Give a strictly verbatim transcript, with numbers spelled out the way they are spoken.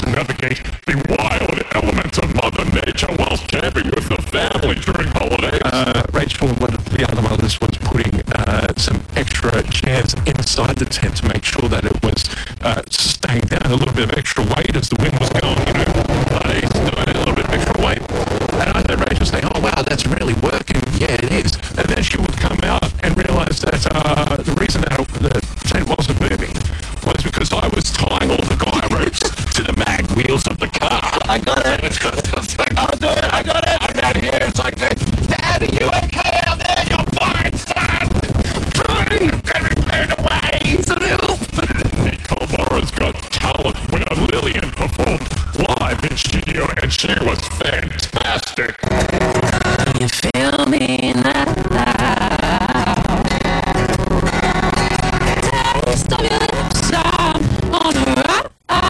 to navigate the wild elements of Mother Nature whilst camping with the family during holidays. Uh, Rachel, one of the other mothers, was putting uh, some extra chairs inside the tent to make sure that it was uh, staying down, a little bit of extra weight as the wind was going, you know, uh, he's doing a little bit of extra weight. And I heard Rachel say, oh wow, that's really working. Yeah, it is. And then she would come out and realise that uh, the reason that the tent wasn't moving was because I was tying all the guy ropes to the mag wheels of the car. I got it. It's got, it's like, I'll do it. I got it. I'm out here. It's like, Dad, are you okay out there? You're fine, son. Trying to get it away. He's a little. Nicole Morrow's Got Talent winner Lillian performed live in studio, and she was fantastic.